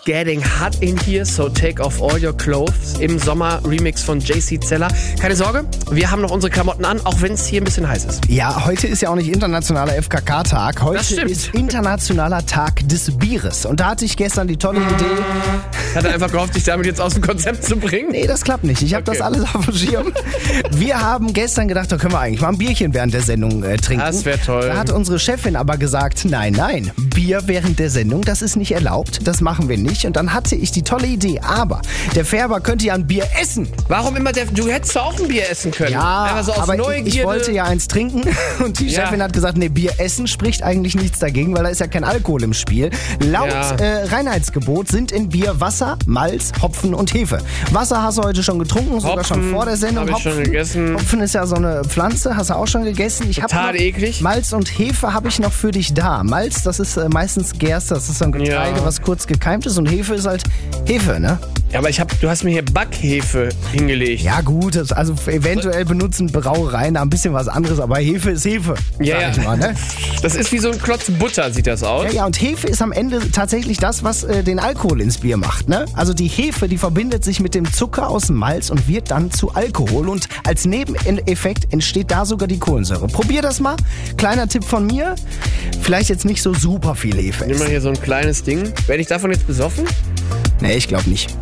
getting hot in here, so take off all your clothes. Im Sommer-Remix von JC Zeller. Keine Sorge, wir haben noch unsere Klamotten an, auch wenn es hier ein bisschen heiß ist. Ja, heute ist ja auch nicht internationaler FKK-Tag. Heute ist internationaler Tag des Bieres. Und da hatte ich gestern die tolle Idee. Hat er einfach gehofft, dich damit jetzt aus dem Konzept zu bringen? Nee, das klappt nicht. Ich habe das alles auf dem Schirm. Wir haben gestern gedacht, da können wir eigentlich mal ein Bierchen während der Sendung trinken. Das wäre toll. Da hat unsere Chefin aber gesagt, nein, Bier während der Sendung, das ist nicht erlaubt. Das machen wir nicht. Und dann hatte ich die tolle Idee, aber der Färber könnte ja ein Bier essen. Warum immer du hättest doch auch ein Bier essen können. Ja, so aber ich wollte ja eins trinken und die Chefin hat gesagt, nee, Bier essen spricht eigentlich nichts dagegen, weil da ist ja kein Alkohol im Spiel. Laut Reinheitsgebot sind in Bier Wasser, Malz, Hopfen und Hefe. Wasser hast du heute schon getrunken, sogar schon vor der Sendung. Hab ich schon gegessen. Hopfen ist ja so eine Pflanze, hast du auch schon gegessen. Total eklig. Malz und Hefe habe ich noch für dich da. Malz, das ist meistens Gerste, das ist so ein Getreide, was kurz gekeimt ist, und Hefe ist halt Hefe, ne? Ja, aber du hast mir hier Backhefe hingelegt. Ja gut, also eventuell benutzen Brauereien da ein bisschen was anderes, aber Hefe ist Hefe. Ja. Ich mal, ne? Das ist wie so ein Klotz Butter, sieht das aus. Ja, und Hefe ist am Ende tatsächlich das, was den Alkohol ins Bier macht, ne? Also die Hefe, die verbindet sich mit dem Zucker aus dem Malz und wird dann zu Alkohol, und als Nebeneffekt entsteht da sogar die Kohlensäure. Probier das mal. Kleiner Tipp von mir. Vielleicht jetzt nicht so super viel Hefe. Nimm mal hier so ein kleines Ding. Werde ich davon jetzt besoffen? Nee, ich glaube nicht.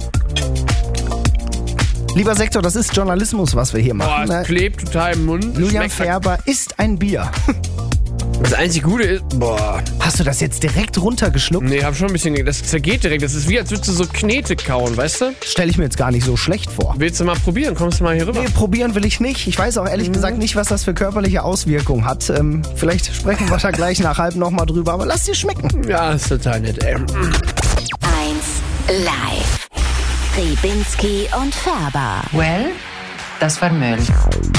Lieber Sektor, das ist Journalismus, was wir hier machen. Boah, es klebt total im Mund. Julian Färber isst ein Bier. Das einzig Gute ist, Hast du das jetzt direkt runtergeschluckt? Nee, hab schon ein bisschen, das zergeht direkt. Das ist wie, als würdest du so Knete kauen, weißt du? Stelle ich mir jetzt gar nicht so schlecht vor. Willst du mal probieren? Kommst du mal hier rüber? Nee, probieren will ich nicht. Ich weiß auch ehrlich gesagt nicht, was das für körperliche Auswirkungen hat. Vielleicht sprechen wir da gleich nach halb nochmal drüber, aber lass dir schmecken. Ja, ist total nett, ey. 1 Live. Ribinski und Färber. Well, das war Müll.